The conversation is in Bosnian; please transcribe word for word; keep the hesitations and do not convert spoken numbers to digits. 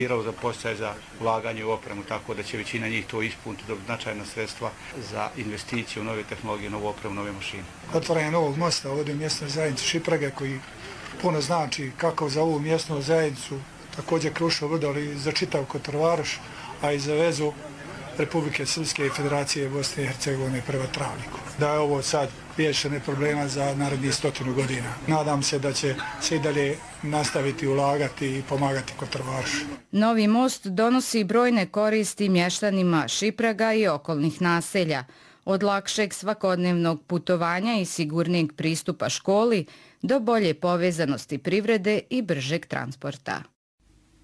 za podsticaj za ulaganje u opremu, tako da će većina njih to ispuniti do značajna sredstva za investicije u nove tehnologije, novu opremu, nove mašine. Otvaranje novog mosta ovdje u mjesnoj zajednici Šiprage koji puno znači kako za ovu mjesnu zajednicu, također Kruševo Brdo, ali za čitav Kotrvaroš, a i za vezu Republike Srpske i Federacije Bosne i Hercegovine prema Travniku. Da je ovo sad riješene problema za narednih stotinu godina. Nadam se da će se i dalje nastaviti ulagati i pomagati Kotrvarošu. Novi most donosi brojne koristi mještanima Šipraga i okolnih naselja, od lakšeg svakodnevnog putovanja i sigurnijeg pristupa školi do bolje povezanosti privrede i bržeg transporta.